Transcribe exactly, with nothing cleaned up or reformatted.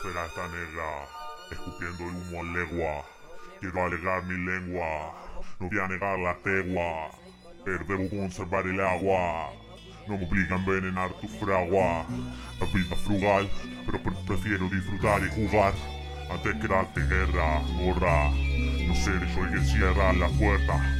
Será esta negra, escupiendo el humo a legua. Quiero alegar mi lengua, no voy a negar la tegua, pero debo conservar el agua. No me obliga a envenenar tu fragua. La vida frugal, pero pre- prefiero disfrutar y jugar antes que darte guerra, gorra. No seré yo el que cierra la puerta,